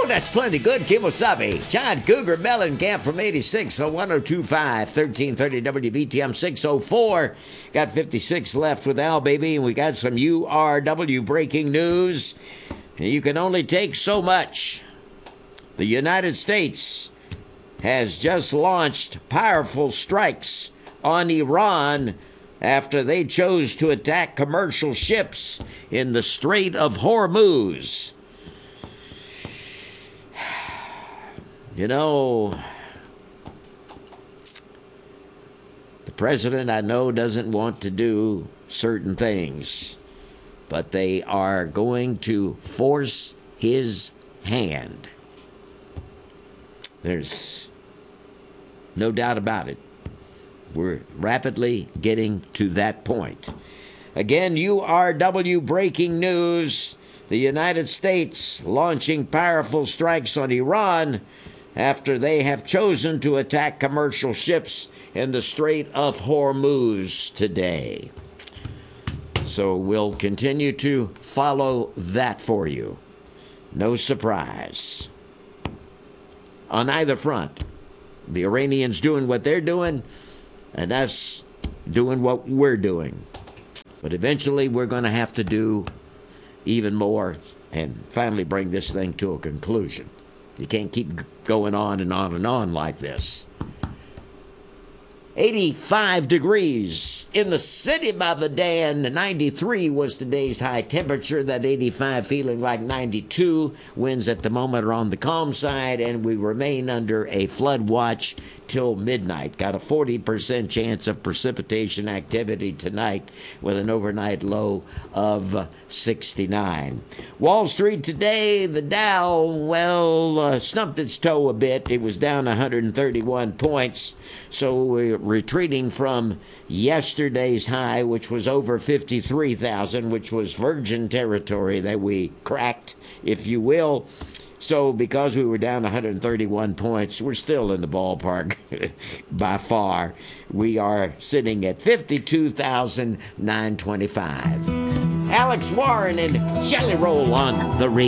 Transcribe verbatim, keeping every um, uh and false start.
that's plenty good. Kimosabe. John Cougar Mellencamp from eighty-six oh one oh two five, thirteen thirty W B T M six oh four. Got fifty-six left with Al, baby, and we got some U R W breaking news. You can only take so much. The United States has just launched powerful strikes on Iran after they chose to attack commercial ships in the Strait of Hormuz. You know, the president, I know, doesn't want to do certain things, but they are going to force his hand. There's no doubt about it. We're rapidly getting to that point. Again, U R W breaking news. The United States launching powerful strikes on Iran after they have chosen to attack commercial ships in the Strait of Hormuz today. So we'll continue to follow that for you. No surprise. On either front, the Iranians doing what they're doing, and us doing what we're doing. But eventually we're going to have to do even more and finally bring this thing to a conclusion. You can't keep going on and on and on like this. eighty-five degrees in the city by the Dan. ninety-three was today's high temperature. That eighty-five feeling like ninety-two. Winds at the moment are on the calm side, and we remain under a flood watch till midnight. Got a forty percent chance of precipitation activity tonight with an overnight low of sixty-nine. Wall Street today, the Dow, well, uh, stumped its toe a bit. It was down one hundred thirty-one points, so we're retreating from yesterday's high, which was over fifty-three thousand, which was virgin territory that we cracked, if you will. So because we were down one hundred thirty-one points, we're still in the ballpark by far. We are sitting at fifty-two thousand nine hundred twenty-five. Alex Warren and Jelly Roll on the radio.